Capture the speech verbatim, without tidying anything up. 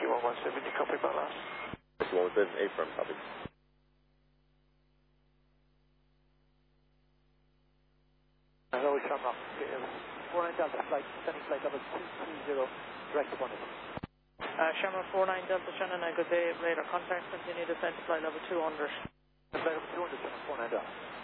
Yankee one one seven, you copy by last. one one seven, A firm, copy. Hello, Shamrock. four nine Delta flight, sending flight level two two zero, direct upon it. Uh, Shamrock four nine Delta Shannon, good day, radar contact, continue descent to flight level two hundred. Flight level two hundred, Shamrock four nine Delta.